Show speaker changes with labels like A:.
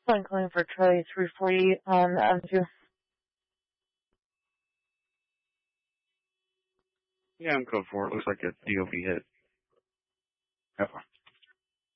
A: I'm calling for Charlie 340 on M2.
B: Yeah, I'm code 4. It looks like a DOV hit. Have fun.